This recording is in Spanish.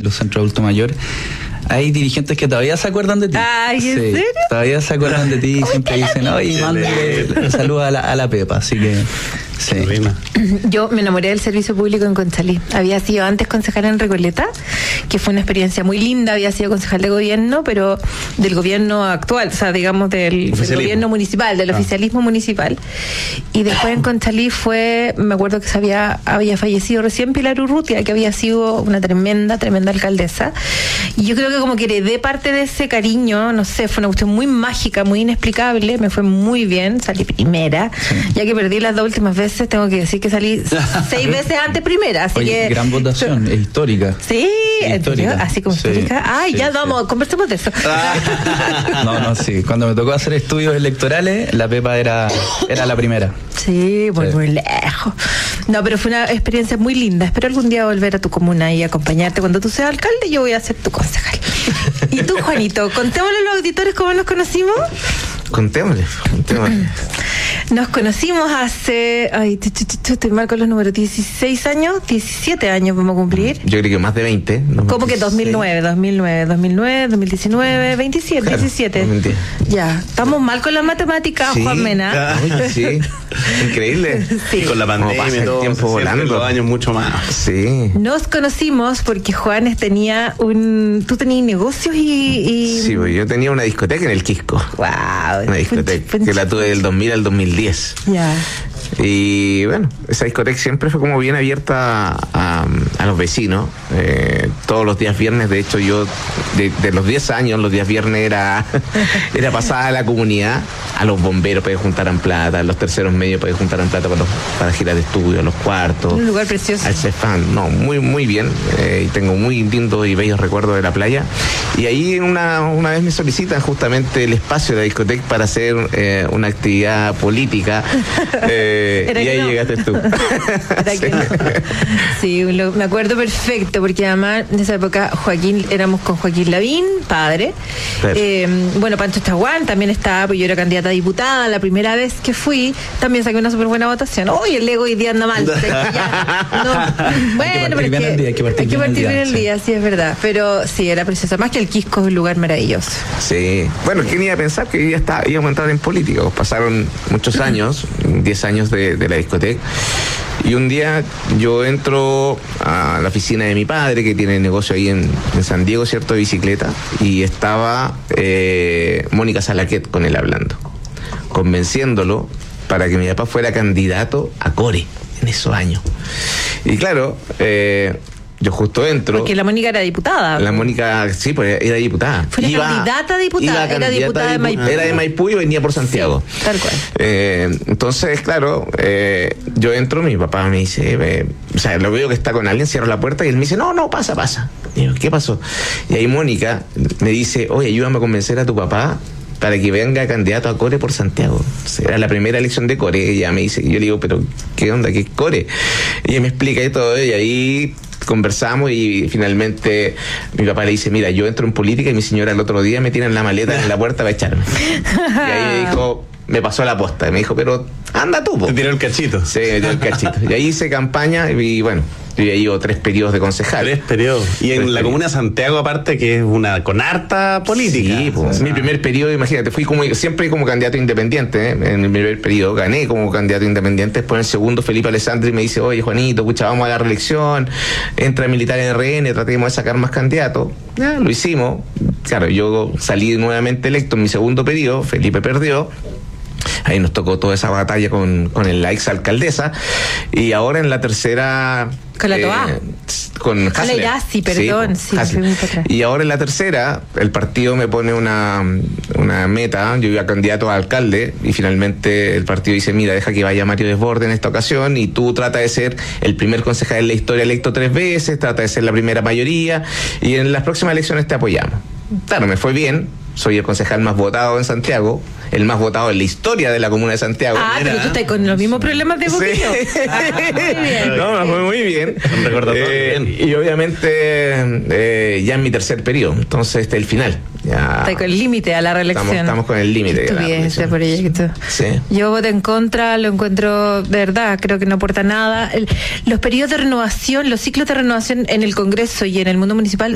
los centros de adulto mayor, hay dirigentes que todavía se acuerdan de ti. Ay, ¿en serio? Todavía se acuerdan de ti y siempre dicen, oye, mándale un saludo a la Pepa, así que sí. Yo me enamoré del servicio público en Conchalí. Había sido antes concejal en Recoleta, que fue una experiencia muy linda. Había sido concejal de gobierno, pero del gobierno actual, o sea, digamos del gobierno municipal, del oficialismo municipal. Y después en Conchalí me acuerdo que había fallecido recién Pilar Urrutia, que había sido una tremenda alcaldesa. Y yo creo que como que heredé parte de ese cariño, no sé, fue una cuestión muy mágica, muy inexplicable. Me fue muy bien, salí primera. Sí. Ya que perdí las 2 últimas veces, tengo que decir que salí 6 veces antes primera. Así que gran votación, es histórica. Sí, histórica. Así como histórica. Ay, sí, ya vamos, conversemos de eso. Sí. Cuando me tocó hacer estudios electorales, la Pepa era la primera. Sí, muy lejos. No, pero fue una experiencia muy linda. Espero algún día volver a tu comuna y acompañarte. Cuando tú seas alcalde, yo voy a ser tu concejal. Y tú, Juanito, contémosle a los auditores cómo nos conocimos. Contémosle. Nos conocimos hace, estoy mal con los números, 16 años, 17 años vamos a cumplir. Yo creo que más de 20. ¿Cómo que 2009, 2019, 27, claro, 17? 20. Ya, estamos mal con las matemáticas, sí, Juan Mena. Sí, increíble. Sí. Y con la pandemia y todo, el tiempo volando. Los años mucho más. Sí. Nos conocimos porque Juanes tú tenías negocios y... Sí, pues yo tenía una discoteca en el Quisco. Wow. Una discoteca que la tuve del 2000 al 2010. Ya. Y bueno, esa discoteca siempre fue como bien abierta a los vecinos. Todos los días viernes, de hecho yo de los 10 años, los días viernes era pasada a la comunidad, a los bomberos para que juntaran plata, a los terceros medios para que juntaran plata para giras de estudio, a los cuartos. Un lugar precioso. Al Cefán, muy bien. Y tengo muy lindos y bellos recuerdos de la playa. Y ahí una vez me solicitan justamente el espacio de la discoteca para hacer una actividad política. Y ahí llegaste tú. Sí, me acuerdo perfecto, porque además en esa época éramos con Joaquín Lavín, padre. Bueno, Pancho Chaguán también estaba, pues yo era candidata a diputada. La primera vez que fui, también saqué una súper buena votación. El ego hoy día anda mal. Bueno, pero hay que partir bien el día, sí, es verdad. Pero sí, era preciosa. Más que el Quisco es un lugar maravilloso. Sí. Bueno, ¿quién iba a pensar que íbamos a entrar en política? Pasaron muchos años, 10 años de la discoteca, y un día yo entro a la oficina de mi padre, que tiene negocio ahí en San Diego, ¿cierto?, de bicicleta, y estaba Mónica Salaquet con él hablando, convenciéndolo para que mi papá fuera candidato a Core en esos años. Y claro, yo justo entro. Porque la Mónica era diputada. La Mónica, sí, pues era diputada. Fue candidata a diputada. Era diputada de Maipú. Era de Maipú y venía por Santiago. Sí, tal cual. Entonces, claro, yo entro, mi papá me dice, lo veo que está con alguien, cierro la puerta y él me dice, no, pasa. Digo, ¿qué pasó? Y ahí Mónica me dice, oye, ayúdame a convencer a tu papá para que venga candidato a Core por Santiago. Era la primera elección de Core. Ella me dice, yo le digo, pero ¿qué onda? ¿Qué es Core? Ella me explica y todo, y ahí conversamos y finalmente mi papá le dice, mira, yo entro en política y mi señora el otro día me tiran la maleta en la puerta para echarme. Y ahí me dijo, me pasó la posta, me dijo, pero anda tú, po. Te tiró el cachito. Sí, me tiró el cachito. Y ahí hice campaña y bueno, yo ya llevo 3 periodos de concejal. 3 periodos. Y en la comuna de Santiago, aparte, que es una con harta política. Sí, pues, mi primer periodo, imagínate, fui siempre como candidato independiente, En el primer periodo gané como candidato independiente. Después en el segundo, Felipe Alessandri me dice, oye, Juanito, vamos a la reelección, entra militar en RN, tratemos de sacar más candidatos. Ya, lo hicimos. Claro, yo salí nuevamente electo en mi segundo periodo, Felipe perdió. Ahí nos tocó toda esa batalla con la ex alcaldesa. Y ahora en la tercera, con la Toa. Con Hasler. Sí, perdón. Sí, y ahora en la tercera, el partido me pone una meta. Yo iba candidato a alcalde y finalmente el partido dice, mira, deja que vaya Mario Desbordes en esta ocasión y tú trata de ser el primer concejal en la historia electo 3 veces, trata de ser la primera mayoría y en las próximas elecciones te apoyamos. Claro, me fue bien. Soy el concejal más votado en Santiago, el más votado en la historia de la comuna de Santiago. Pero tú estás con los mismos problemas de Boquillo. Sí. Muy bien. No, me fue muy bien. Y obviamente ya en mi tercer periodo, entonces este es el final. Ya está con el límite a la reelección. Estamos con el límite. Ese proyecto. Sí. Yo voto en contra, lo encuentro de verdad, creo que no aporta nada. Los periodos de renovación, los ciclos de renovación en el Congreso y en el mundo municipal